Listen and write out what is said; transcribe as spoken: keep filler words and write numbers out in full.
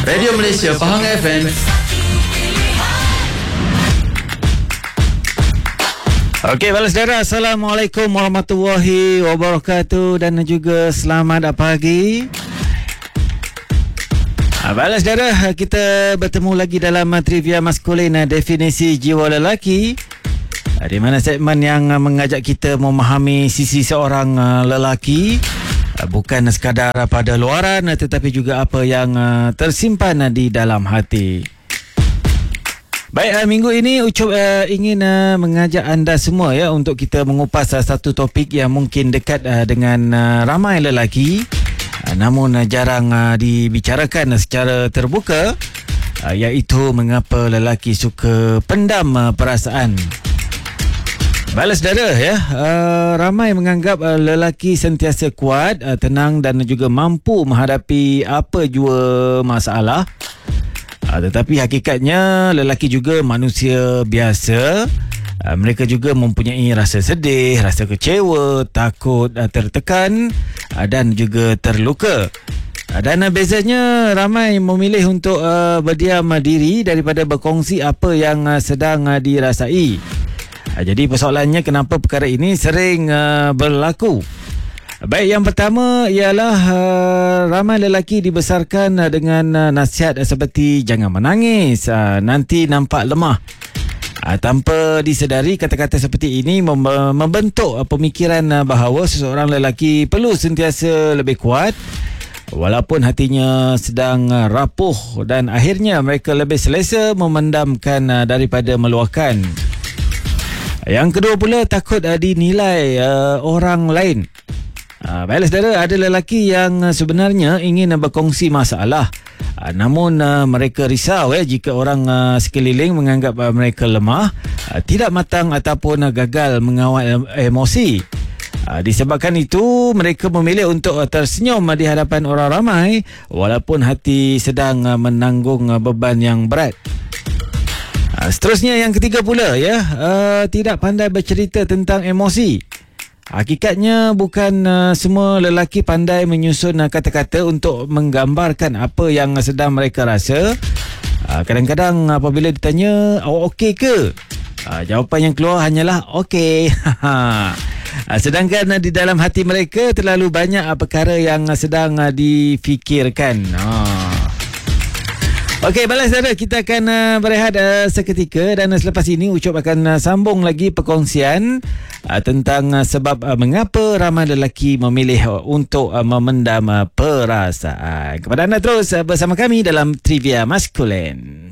Radio Malaysia Pahang F M. Okey, balas saudara, Assalamualaikum warahmatullahi wabarakatuh dan juga selamat pagi. Balas saudara, kita bertemu lagi dalam trivia maskulin definisi jiwa lelaki, di mana segmen yang mengajak kita memahami sisi seorang lelaki, bukan sekadar pada luaran tetapi juga apa yang tersimpan di dalam hati. Baik, minggu ini Ucup uh, ingin uh, mengajak anda semua ya untuk kita mengupas uh, satu topik yang mungkin dekat uh, dengan uh, ramai lelaki, uh, namun uh, jarang uh, dibicarakan uh, secara terbuka, uh, iaitu mengapa lelaki suka pendam uh, perasaan. Balas saudara ya, uh, ramai menganggap uh, lelaki sentiasa kuat, uh, tenang dan juga mampu menghadapi apa jua masalah. Uh, tetapi hakikatnya lelaki juga manusia biasa. Uh, mereka juga mempunyai rasa sedih, rasa kecewa, takut, uh, tertekan uh, dan juga terluka. Uh, dan uh, bezanya ramai memilih untuk uh, berdiam diri daripada berkongsi apa yang uh, sedang uh, dirasai. Uh, jadi persoalannya, kenapa perkara ini sering uh, berlaku? Baik, yang pertama ialah uh, ramai lelaki dibesarkan uh, dengan uh, nasihat uh, seperti jangan menangis, uh, nanti nampak lemah. Uh, tanpa disedari, kata-kata seperti ini mem- membentuk uh, pemikiran uh, bahawa seseorang lelaki perlu sentiasa lebih kuat walaupun hatinya sedang uh, rapuh, dan akhirnya mereka lebih selesa memendamkan uh, daripada meluahkan. Yang kedua pula, takut uh, dinilai uh, orang lain. Uh, baiklah saudara, ada lelaki yang uh, sebenarnya ingin uh, berkongsi masalah, uh, namun uh, mereka risau ya jika orang uh, sekeliling menganggap uh, mereka lemah, uh, tidak matang ataupun uh, gagal mengawal uh, emosi. Uh, disebabkan itu, mereka memilih untuk uh, tersenyum uh, di hadapan orang ramai walaupun hati sedang uh, menanggung uh, beban yang berat. Uh, seterusnya, yang ketiga pula ya, uh, tidak pandai bercerita tentang emosi. Hakikatnya bukan uh, semua lelaki pandai menyusun uh, kata-kata untuk menggambarkan apa yang uh, sedang mereka rasa. Uh, kadang-kadang apabila ditanya, awak okey ke? Uh, jawapan yang keluar hanyalah okey. uh, sedangkan uh, di dalam hati mereka terlalu banyak uh, perkara yang uh, sedang uh, difikirkan. Uh. Okey, balas saudara, kita akan uh, berehat uh, seketika, dan uh, selepas ini Ucup akan uh, sambung lagi perkongsian uh, tentang uh, sebab uh, mengapa ramai lelaki memilih uh, untuk uh, memendam uh, perasaan. Kepada anda terus uh, bersama kami dalam Trivia Maskulin.